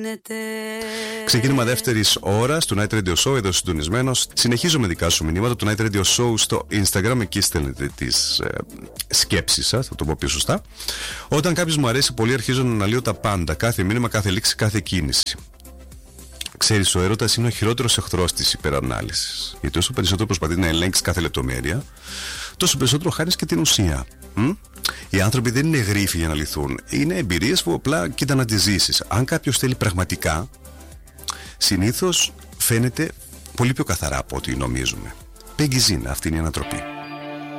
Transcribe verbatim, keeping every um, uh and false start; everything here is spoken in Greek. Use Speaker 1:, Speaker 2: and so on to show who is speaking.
Speaker 1: γίνεται.
Speaker 2: Ξεκίνημα δεύτερης ώρας του Night Radio Show, εδώ συντονισμένος. Συνεχίζω με δικά σου μηνύματα του Night Radio Show στο Instagram. Εκεί στέλνετε τις ε, σκέψεις σας, θα το πω πιο σωστά. Όταν κάποιος μου αρέσει πολύ, αρχίζω να αναλύω τα πάντα. Κάθε μήνυμα, κάθε λέξη, κάθε κίνηση. Ξέρεις, ο έρωτας είναι ο χειρότερος εχθρός της υπερανάλυσης. Γιατί όσο περισσότερο προσπαθείς να ελέγξεις κάθε λεπτομέρεια, τόσο περισσότερο χάνεις και την ουσία. Μ? Οι άνθρωποι δεν είναι γρίφοι για να λυθούν. Είναι εμπειρίες που απλά κοίτα να τις ζήσεις. Αν κάποιος θέλει πραγματικά, συνήθως φαίνεται πολύ πιο καθαρά από ό,τι νομίζουμε. Peggy Zin, αυτή είναι η ανατροπή.